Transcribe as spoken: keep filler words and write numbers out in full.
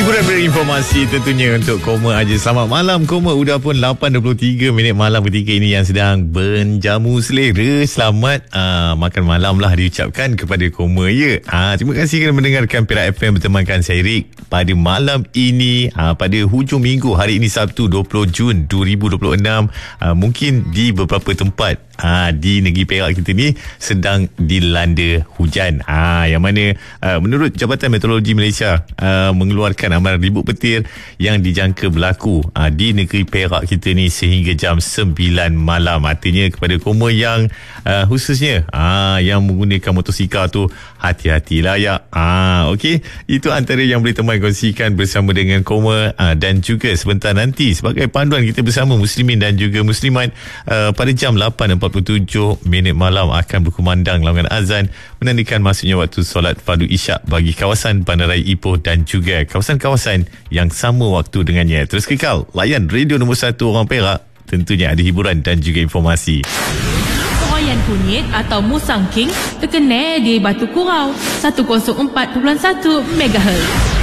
Hiburan berinformasi tentunya untuk Koma aja. Selamat malam Koma. Udah pun lapan dua puluh tiga minit malam ketika ini yang sedang berjamu selera. Selamat uh, makan malam lah diucapkan kepada Koma ya. Uh, terima kasih kerana mendengarkan Perak F M bertemankan saya Rik pada malam ini, uh, pada hujung minggu. Hari ini Sabtu dua puluh Jun dua ribu dua puluh enam. uh, Mungkin di beberapa tempat Ha, di negeri Perak kita ni sedang dilanda hujan. Ha, yang mana uh, menurut Jabatan Meteorologi Malaysia uh, mengeluarkan amaran ribut petir yang dijangka berlaku uh, di negeri Perak kita ni sehingga jam sembilan malam. Artinya kepada Koma yang uh, khususnya uh, yang menggunakan motosikal tu, hati-hatilah ya. Ha, okey, itu antara yang boleh teman kongsikan bersama dengan Koma, uh, dan juga sebentar nanti sebagai panduan kita bersama muslimin dan juga muslimat, uh, pada jam lapan empat puluh tujuh minit malam akan berkumandang laungan azan menandakan masuknya waktu solat fardu isyak bagi kawasan Bandaraya Ipoh dan juga kawasan-kawasan yang sama waktu dengannya. Terus kekal layan radio nombor satu orang Perak, tentunya ada hiburan dan juga informasi. Wayan kunyit atau musang king terkenal di Batu Kurau seratus empat perpuluhan satu megahertz.